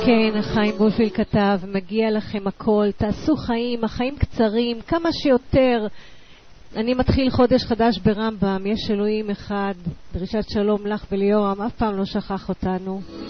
כן, חיים בולפיל כתב, מגיע לכם הכל, תעשו חיים, החיים קצרים, כמה שיותר. אני מתחיל חודש חדש ברמב"ם, יש אלוהים אחד, דרישת שלום לך וליורם, אף פעם לא שכח אותנו.